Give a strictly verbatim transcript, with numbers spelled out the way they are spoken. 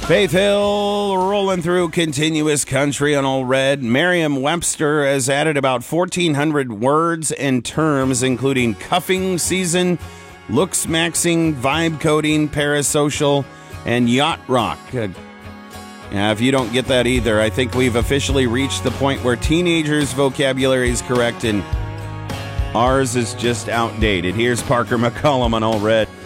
Faith Hill rolling through continuous country on Old Red. Merriam-Webster has added about fourteen hundred words and terms, including cuffing season, looks maxing, vibe coding, parasocial, and yacht rock. Uh, yeah, if you don't get that either, I think we've officially reached the point where teenagers' vocabulary is correct and ours is just outdated. Here's Parker McCollum on Old Red.